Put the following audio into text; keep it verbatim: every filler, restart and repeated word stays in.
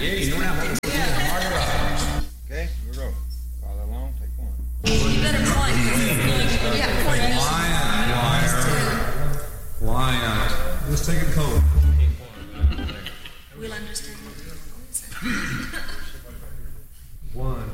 Yeah, you don't have to. Yeah. Mark it up. Okay, here we go. Follow along, take one. You better point. Yeah, point. Lion, lion, lion. Let's take a code. We'll understand. One.